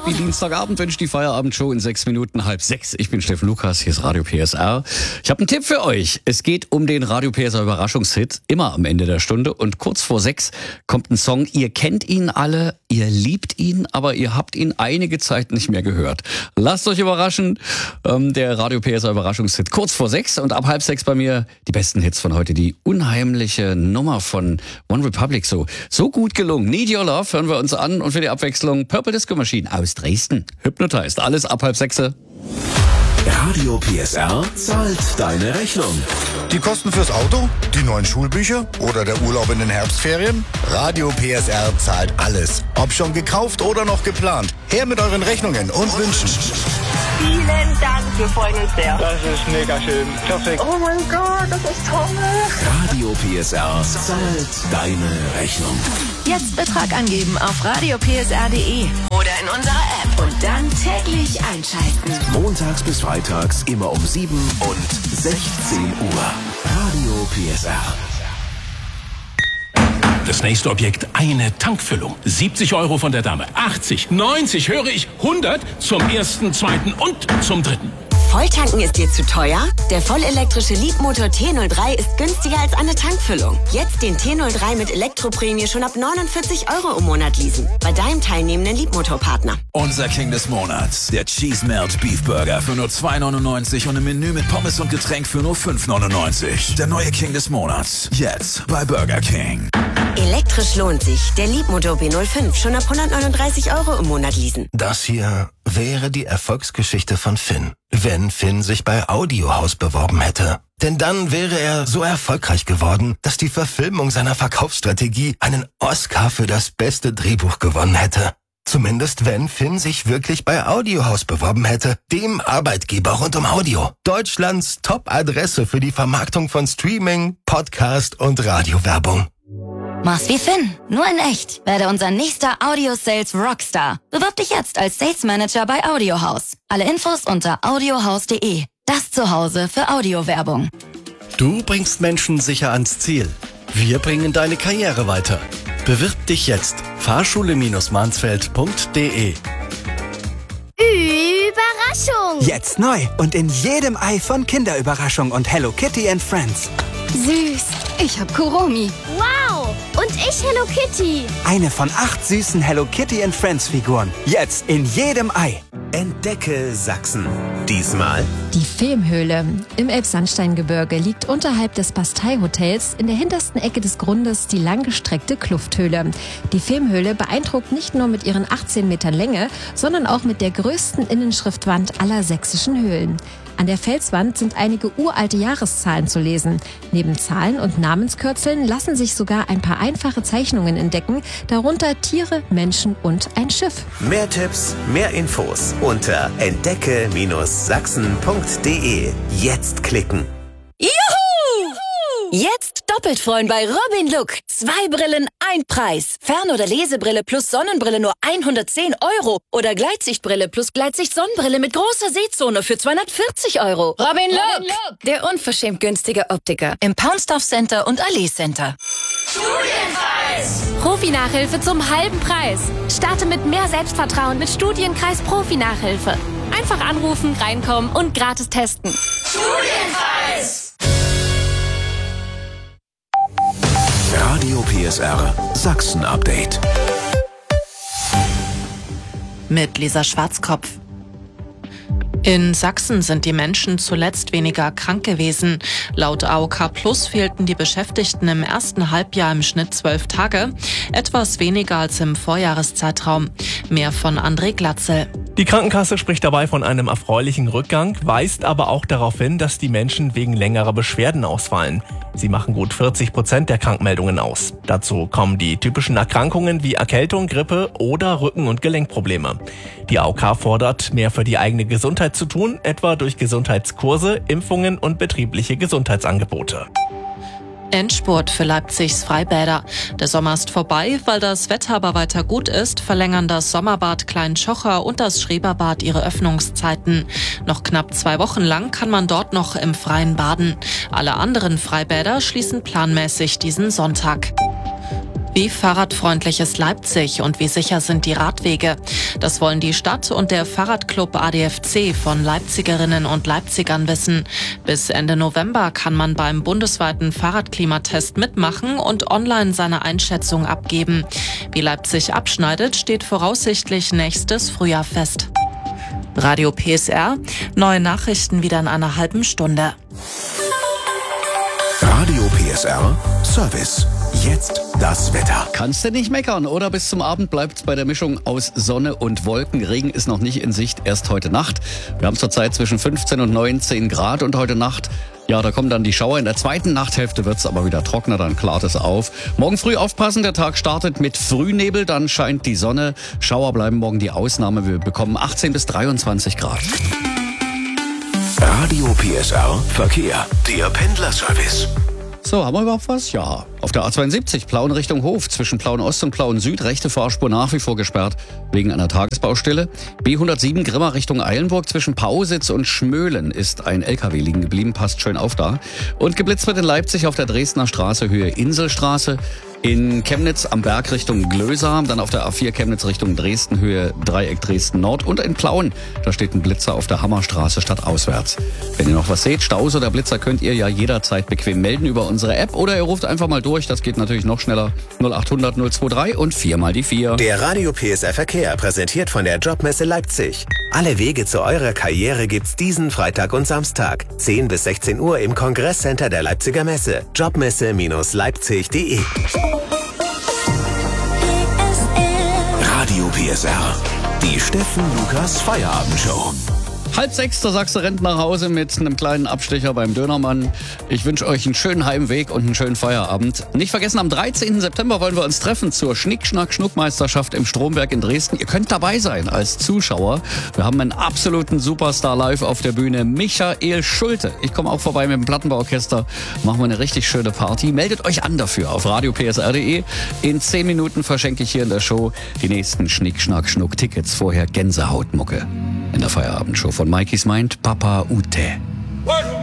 Happy Dienstagabend wünscht die Feierabendshow in 6 Minuten 5:30. Ich bin Steffen Lukas, hier ist Radio PSR. Ich habe einen Tipp für euch. Es geht um den Radio PSR Überraschungshit, immer am Ende der Stunde. Und kurz vor 6 kommt ein Song, ihr kennt ihn alle, ihr liebt ihn, aber ihr habt ihn einige Zeit nicht mehr gehört. Lasst euch überraschen, der Radio PSR Überraschungshit kurz vor 6 und ab 5:30 bei mir die besten Hits von heute. Die unheimliche Nummer von One Republic, so gut gelungen. Need Your Love hören wir uns an und für die Abwechslung Purple Disco Machine aus Dresden. Hypnotized, alles ab 5:30. Radio PSR zahlt deine Rechnung. Die Kosten fürs Auto? Die neuen Schulbücher? Oder der Urlaub in den Herbstferien? Radio PSR zahlt alles. Ob schon gekauft oder noch geplant. Her mit euren Rechnungen und Wünschen. Vielen Dank, wir freuen uns sehr. Das ist mega schön. Perfekt. Oh mein Gott, das ist toll. Radio PSR zahlt deine Rechnung. Jetzt Betrag angeben auf radiopsr.de oder in unserer App und dann täglich einschalten. Montags bis freitags immer um 7 und 16 Uhr. Radio PSR. Das nächste Objekt, eine Tankfüllung. 70 € von der Dame. 80, 90, höre ich, 100 zum ersten, zweiten und zum dritten. Volltanken ist dir zu teuer? Der vollelektrische Leapmotor T03 ist günstiger als eine Tankfüllung. Jetzt den T03 mit Elektroprämie schon ab 49 € im Monat leasen. Bei deinem teilnehmenden Leapmotor-Partner. Unser King des Monats. Der Cheese Melt Beef Burger für nur 2,99 und ein Menü mit Pommes und Getränk für nur 5,99. Der neue King des Monats. Jetzt bei Burger King. Elektrisch lohnt sich. Der Leapmotor B05 schon ab 139 € im Monat leasen. Das hier wäre die Erfolgsgeschichte von Finn, wenn Finn sich bei Audiohaus beworben hätte. Denn dann wäre er so erfolgreich geworden, dass die Verfilmung seiner Verkaufsstrategie einen Oscar für das beste Drehbuch gewonnen hätte. Zumindest wenn Finn sich wirklich bei Audiohaus beworben hätte, dem Arbeitgeber rund um Audio. Deutschlands Top-Adresse für die Vermarktung von Streaming, Podcast und Radiowerbung. Mach's wie Finn, nur in echt. Werde unser nächster Audio-Sales Rockstar. Bewirb dich jetzt als Sales Manager bei Audiohaus. Alle Infos unter audiohaus.de. Das Zuhause für Audiowerbung. Du bringst Menschen sicher ans Ziel. Wir bringen deine Karriere weiter. Bewirb dich jetzt. Fahrschule-mansfeld.de. Überraschung! Jetzt neu und in jedem Ei von Kinderüberraschung und Hello Kitty and Friends. Süß. Ich hab Kuromi. Wow. Und ich Hello Kitty. Eine von 8 süßen Hello Kitty and Friends Figuren. Jetzt in jedem Ei. Entdecke Sachsen. Diesmal die Vemhöhle. Im Elbsandsteingebirge liegt unterhalb des Bastei-Hotels in der hintersten Ecke des Grundes die langgestreckte Klufthöhle. Die Vemhöhle beeindruckt nicht nur mit ihren 18 Metern Länge, sondern auch mit der größten Innenschriftwand aller sächsischen Höhlen. An der Felswand sind einige uralte Jahreszahlen zu lesen. Neben Zahlen und Namenskürzeln lassen sich sogar ein paar einfache Zeichnungen entdecken, darunter Tiere, Menschen und ein Schiff. mehr Tipps, mehr Infos unter entdecke-sachsen.de. Jetzt klicken. Juhu! Jetzt doppelt freuen bei Robin Look. 2 Brillen, 1 Preis. Fern- oder Lesebrille plus Sonnenbrille nur 110 €. Oder Gleitsichtbrille plus Gleitsicht-Sonnenbrille mit großer Sehzone für 240 €. Robin Look, der unverschämt günstige Optiker im Poundstuff Center und Allee Center. Studienpreis! Profi-Nachhilfe zum halben Preis. Starte mit mehr Selbstvertrauen mit Studienkreis Profi-Nachhilfe. Einfach anrufen, reinkommen und gratis testen. Studienpreis! Radio PSR Sachsen Update. Mit Lisa Schwarzkopf. In Sachsen sind die Menschen zuletzt weniger krank gewesen. Laut AOK Plus fehlten die Beschäftigten im ersten Halbjahr im Schnitt 12 Tage, etwas weniger als im Vorjahreszeitraum. Mehr von André Glatzel. Die Krankenkasse spricht dabei von einem erfreulichen Rückgang, weist aber auch darauf hin, dass die Menschen wegen längerer Beschwerden ausfallen. Sie machen gut 40% der Krankmeldungen aus. Dazu kommen die typischen Erkrankungen wie Erkältung, Grippe oder Rücken- und Gelenkprobleme. Die AOK fordert, mehr für die eigene Gesundheit zu tun, etwa durch Gesundheitskurse, Impfungen und betriebliche Gesundheitsangebote. Endspurt für Leipzigs Freibäder. Der Sommer ist vorbei, weil das Wetter aber weiter gut ist, verlängern das Sommerbad Klein-Schocher und das Schreberbad ihre Öffnungszeiten. Noch knapp 2 Wochen lang kann man dort noch im Freien baden. Alle anderen Freibäder schließen planmäßig diesen Sonntag. Wie fahrradfreundlich ist Leipzig und wie sicher sind die Radwege? Das wollen die Stadt und der Fahrradclub ADFC von Leipzigerinnen und Leipzigern wissen. Bis Ende November kann man beim bundesweiten Fahrradklimatest mitmachen und online seine Einschätzung abgeben. Wie Leipzig abschneidet, steht voraussichtlich nächstes Frühjahr fest. Radio PSR, neue Nachrichten wieder in einer halben Stunde. Radio PSR Service. Jetzt das Wetter. Kannst du nicht meckern, oder? Bis zum Abend bleibt's bei der Mischung aus Sonne und Wolken. Regen ist noch nicht in Sicht, erst heute Nacht. Wir haben zurzeit zwischen 15 und 19 Grad und heute Nacht, ja, da kommen dann die Schauer. In der zweiten Nachthälfte wird's aber wieder trockener, dann klart es auf. Morgen früh aufpassen, der Tag startet mit Frühnebel, dann scheint die Sonne. Schauer bleiben morgen die Ausnahme. Wir bekommen 18 bis 23 Grad. Radio PSR Verkehr. Der Pendlerservice. So, haben wir überhaupt was? Ja. Auf der A72 Plauen Richtung Hof, zwischen Plauen Ost und Plauen Süd, rechte Fahrspur nach wie vor gesperrt wegen einer Tagesbaustelle. B107 Grimma Richtung Eilenburg, zwischen Pausitz und Schmöhlen ist ein LKW liegen geblieben, passt schön auf da. Und geblitzt wird in Leipzig auf der Dresdner Straße Höhe Inselstraße. In Chemnitz am Berg Richtung Glösa, dann auf der A4 Chemnitz Richtung Dresden, Höhe Dreieck Dresden Nord und in Plauen, da steht ein Blitzer auf der Hammerstraße stadtauswärts. Wenn ihr noch was seht, Staus oder Blitzer, könnt ihr ja jederzeit bequem melden über unsere App oder ihr ruft einfach mal durch, das geht natürlich noch schneller, 0800 023 und 4 mal die 4. Der Radio PSR Verkehr präsentiert von der Jobmesse Leipzig. Alle Wege zu eurer Karriere gibt's diesen Freitag und Samstag, 10 bis 16 Uhr im Kongresscenter der Leipziger Messe, jobmesse-leipzig.de. Radio PSR, die Steffen Lukas Feierabendshow. 5:30, da sagst du, rennt nach Hause mit einem kleinen Abstecher beim Dönermann. Ich wünsche euch einen schönen Heimweg und einen schönen Feierabend. Nicht vergessen, am 13. September wollen wir uns treffen zur Schnick-Schnack-Schnuck-Meisterschaft im Stromberg in Dresden. Ihr könnt dabei sein als Zuschauer. Wir haben einen absoluten Superstar live auf der Bühne, Michael Schulte. Ich komme auch vorbei mit dem Plattenbauorchester. Machen wir eine richtig schöne Party. Meldet euch an dafür auf radiopsr.de. In 10 Minuten verschenke ich hier in der Show die nächsten Schnick-Schnack-Schnuck-Tickets. Vorher Gänsehautmucke in der Feierabendshow von Mikey's Mind, Papa Ute.